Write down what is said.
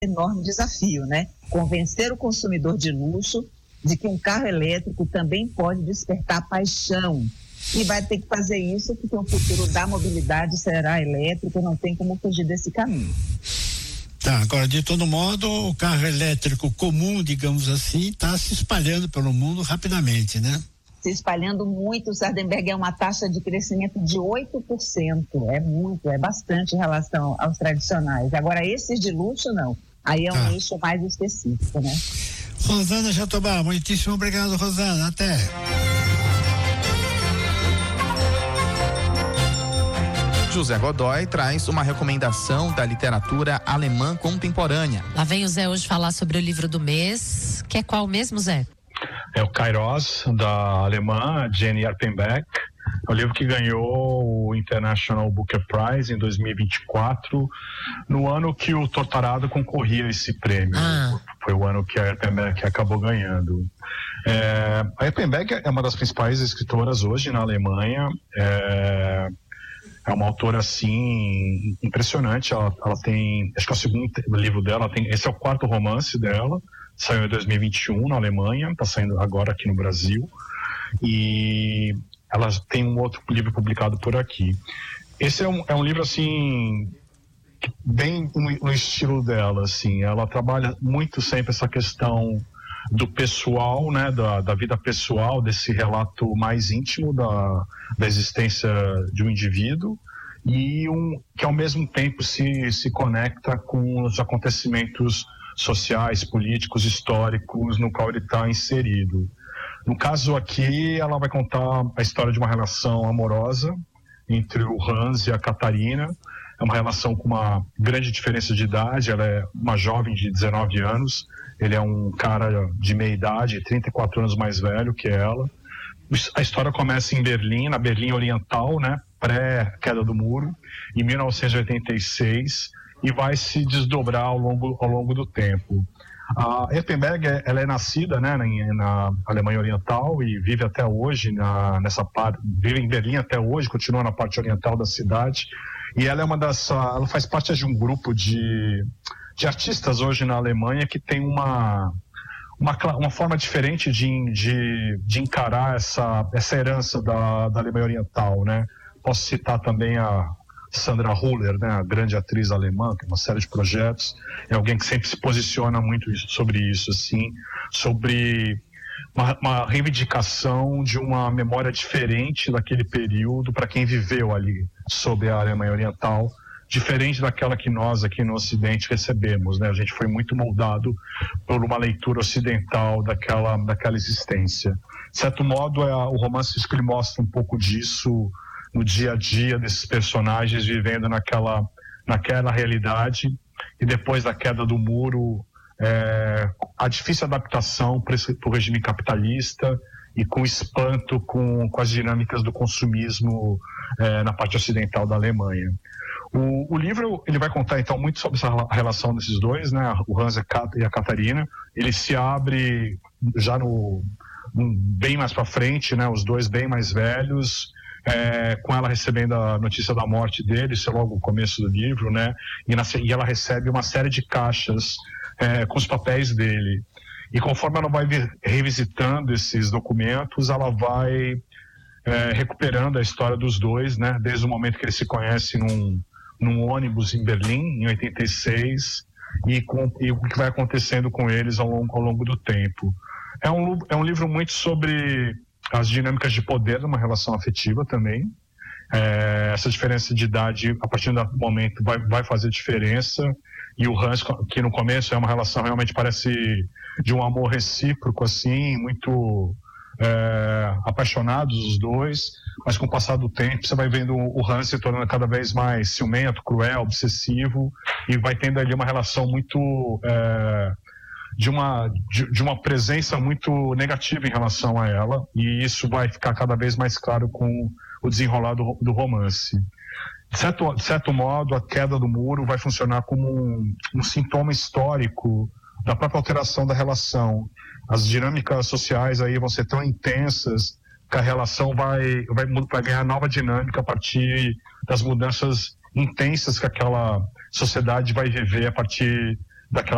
enorme desafio, né? Convencer o consumidor de luxo de que um carro elétrico também pode despertar paixão. E vai ter que fazer isso porque o futuro da mobilidade será elétrico, não tem como fugir desse caminho. Tá, agora de todo modo o carro elétrico comum, digamos assim, está se espalhando pelo mundo rapidamente, né? Se espalhando muito, o Sardenberg é uma taxa de crescimento de 8%, é bastante em relação aos tradicionais. Agora esses de luxo não, aí é um nicho mais específico, né? Rosana Jatobá, muitíssimo obrigado, Rosana, até. José Godoy traz uma recomendação da literatura alemã contemporânea. Lá vem o Zé hoje falar sobre o livro do mês, que é qual mesmo, Zé? É o Kairos, da alemã Jenny Arpenbeck. É o livro que ganhou o International Booker Prize em 2024, no ano que o Torturado concorria a esse prêmio. Foi o ano que a Arpenbeck acabou ganhando. A Arpenbeck é uma das principais escritoras hoje na Alemanha. É uma autora, assim, impressionante. Ela tem, acho que é o segundo livro dela, esse é o quarto romance dela, saiu em 2021 na Alemanha, está saindo agora aqui no Brasil, e ela tem um outro livro publicado por aqui. Esse é um livro, assim, bem no estilo dela, assim. Ela trabalha muito sempre essa questão do pessoal, né, da vida pessoal, desse relato mais íntimo da existência de um indivíduo, e que ao mesmo tempo se conecta com os acontecimentos sociais, políticos, históricos no qual ele está inserido. No caso aqui, ela vai contar a história de uma relação amorosa entre o Hans e a Catarina. É uma relação com uma grande diferença de idade. Ela é uma jovem de 19 anos, ele é um cara de meia idade, 34 anos mais velho que ela. A história começa em Berlim, na Berlim Oriental, né, pré-queda do muro, em 1986, e vai se desdobrar ao longo do tempo. A Arpenbeck, ela é nascida, né, na Alemanha Oriental e vive até hoje vive em Berlim até hoje, continua na parte oriental da cidade, e ela ela faz parte de um grupo de artistas hoje na Alemanha que tem uma forma diferente de encarar essa herança da Alemanha Oriental, né? Posso citar também a Sandra Huller, né, a grande atriz alemã, tem uma série de projetos, é alguém que sempre se posiciona muito sobre isso, assim, sobre uma reivindicação de uma memória diferente daquele período para quem viveu ali sob a Alemanha Oriental, diferente daquela que nós aqui no Ocidente recebemos, né? A gente foi muito moldado por uma leitura ocidental daquela existência. De certo modo, o romance que ele mostra um pouco disso no dia a dia desses personagens vivendo naquela realidade, e depois da queda do muro, a difícil adaptação para o regime capitalista e com espanto com as dinâmicas do consumismo na parte ocidental da Alemanha. O livro ele vai contar então muito sobre essa relação desses dois, né, o Hans e a Catarina. Ele se abre já bem mais para frente, né, os dois bem mais velhos, com ela recebendo a notícia da morte dele, isso é logo o começo do livro, né, e ela recebe uma série de caixas com os papéis dele. E conforme ela vai revisitando esses documentos, ela vai recuperando a história dos dois, né, desde o momento que eles se conhecem num ônibus em Berlim, em 86, e o que vai acontecendo com eles ao longo do tempo. É um livro muito sobre as dinâmicas de poder numa relação afetiva também. Essa diferença de idade, a partir do momento, vai fazer diferença. E o Hans, que no começo é uma relação realmente parece de um amor recíproco, assim, muito apaixonados os dois, mas com o passar do tempo você vai vendo o Hans se tornando cada vez mais ciumento, cruel, obsessivo, e vai tendo ali uma relação muito de uma presença muito negativa em relação a ela, e isso vai ficar cada vez mais claro com o desenrolar do romance. De certo modo, a queda do muro vai funcionar como um sintoma histórico da própria alteração da relação. As dinâmicas sociais aí vão ser tão intensas que a relação vai ganhar nova dinâmica a partir das mudanças intensas que aquela sociedade vai viver a partir daquela